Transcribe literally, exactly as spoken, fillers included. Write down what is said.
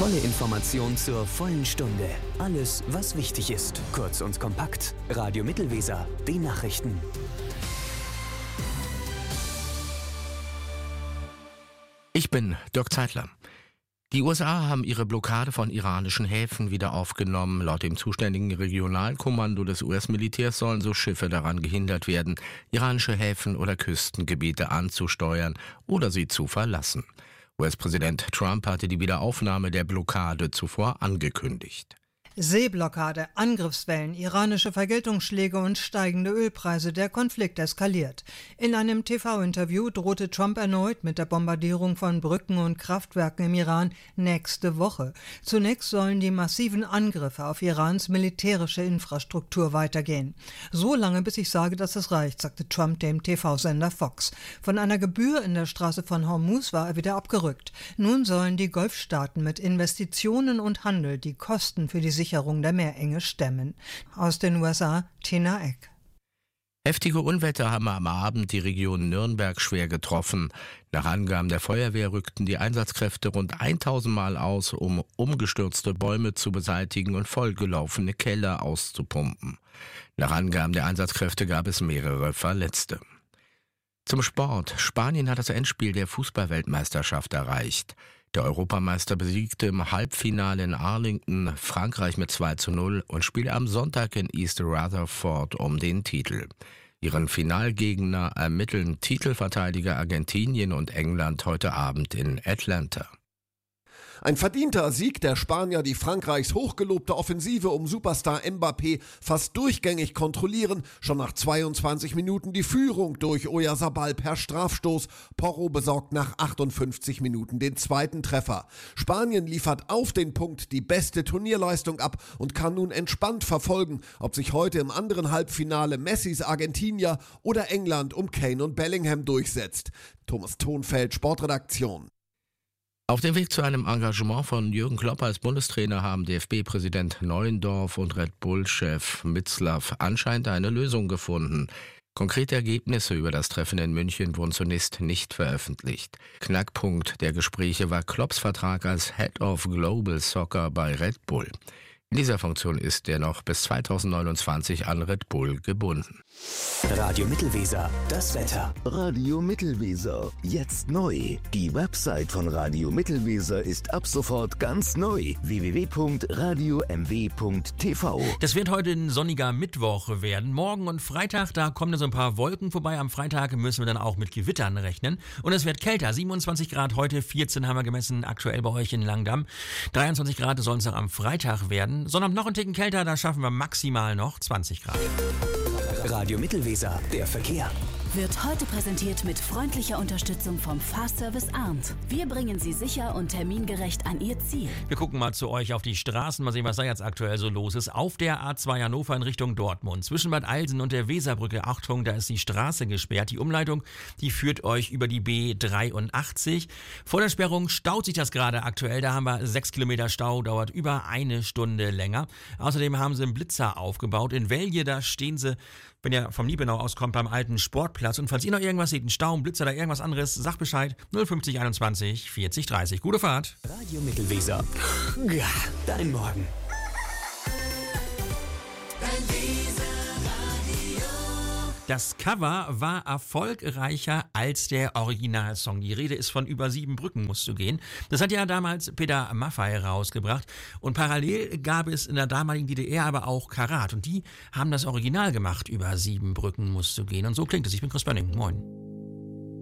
Volle Information zur vollen Stunde. Alles, was wichtig ist. Kurz und kompakt. Radio Mittelweser. Die Nachrichten. Ich bin Dirk Zeitler. Die U S A haben ihre Blockade von iranischen Häfen wieder aufgenommen. Laut dem zuständigen Regionalkommando des U S-Militärs sollen so Schiffe daran gehindert werden, iranische Häfen oder Küstengebiete anzusteuern oder sie zu verlassen. U S-Präsident Trump hatte die Wiederaufnahme der Blockade zuvor angekündigt. Seeblockade, Angriffswellen, iranische Vergeltungsschläge und steigende Ölpreise, der Konflikt eskaliert. In einem T V-Interview drohte Trump erneut mit der Bombardierung von Brücken und Kraftwerken im Iran nächste Woche. Zunächst sollen die massiven Angriffe auf Irans militärische Infrastruktur weitergehen. So lange, bis ich sage, dass es reicht, sagte Trump dem T V-Sender Fox. Von einer Gebühr in der Straße von Hormuz war er wieder abgerückt. Nun sollen die Golfstaaten mit Investitionen und Handel die Kosten für die Sicherung der Meerenge stemmen. Aus den U S A, Tina Eck. Heftige Unwetter haben am Abend die Region Nürnberg schwer getroffen. Nach Angaben der Feuerwehr rückten die Einsatzkräfte rund tausend Mal aus, um umgestürzte Bäume zu beseitigen und vollgelaufene Keller auszupumpen. Nach Angaben der Einsatzkräfte gab es mehrere Verletzte. Zum Sport. Spanien hat das Endspiel der Fußballweltmeisterschaft erreicht. Der Europameister besiegte im Halbfinale in Arlington Frankreich mit zwei zu null und spielt am Sonntag in East Rutherford um den Titel. Ihren Finalgegner ermitteln Titelverteidiger Argentinien und England heute Abend in Atlanta. Ein verdienter Sieg der Spanier, die Frankreichs hochgelobte Offensive um Superstar Mbappé fast durchgängig kontrollieren. Schon nach zweiundzwanzig Minuten die Führung durch Oyarzabal per Strafstoß. Porro besorgt nach achtundfünfzig Minuten den zweiten Treffer. Spanien liefert auf den Punkt die beste Turnierleistung ab und kann nun entspannt verfolgen, ob sich heute im anderen Halbfinale Messis Argentinier oder England um Kane und Bellingham durchsetzt. Thomas Thonfeld, Sportredaktion. Auf dem Weg zu einem Engagement von Jürgen Klopp als Bundestrainer haben D F B-Präsident Neuendorf und Red Bull-Chef Mitzlaff anscheinend eine Lösung gefunden. Konkrete Ergebnisse über das Treffen in München wurden zunächst nicht veröffentlicht. Knackpunkt der Gespräche war Klopps Vertrag als Head of Global Soccer bei Red Bull. In dieser Funktion ist er noch bis zweitausendneunundzwanzig an Red Bull gebunden. Radio Mittelweser, das Wetter. Radio Mittelweser, jetzt neu. Die Website von Radio Mittelweser ist ab sofort ganz neu. w w w punkt radio m w punkt t v. Das wird heute ein sonniger Mittwoch werden. Morgen und Freitag, da kommen so ein paar Wolken vorbei. Am Freitag müssen wir dann auch mit Gewittern rechnen. Und es wird kälter. siebenundzwanzig Grad heute, vierzehn haben wir gemessen, aktuell bei euch in Langdamm. dreiundzwanzig Grad sollen es auch am Freitag werden. Sonnabend noch ein Ticken kälter, da schaffen wir maximal noch zwanzig Grad. Radio Mittelweser, der Verkehr. Wird heute präsentiert mit freundlicher Unterstützung vom Fahrservice Arndt. Wir bringen Sie sicher und termingerecht an Ihr Ziel. Wir gucken mal zu euch auf die Straßen, mal sehen, was da jetzt aktuell so los ist. Auf der A zwei Hannover in Richtung Dortmund, zwischen Bad Eilsen und der Weserbrücke, Achtung, da ist die Straße gesperrt. Die Umleitung, die führt euch über die B dreiundachtzig. Vor der Sperrung staut sich das gerade aktuell, da haben wir sechs Kilometer Stau, dauert über eine Stunde länger. Außerdem haben sie einen Blitzer aufgebaut. In Velje, da stehen sie, wenn ihr vom Liebenau auskommt, beim alten Sportplatz. Und falls ihr noch irgendwas seht, einen Stau, einen Blitzer oder irgendwas anderes, sagt Bescheid. null fünfzig einundzwanzig vierzig dreißig. Gute Fahrt. Radio Mittelweser. Ja, dein Morgen. Das Cover war erfolgreicher als der Originalsong. Die Rede ist von Über sieben Brücken musst du gehen. Das hat ja damals Peter Maffay rausgebracht. Und parallel gab es in der damaligen D D R aber auch Karat. Und die haben das Original gemacht, Über sieben Brücken musst du gehen. Und so klingt es. Ich bin Chris Bönning. Moin.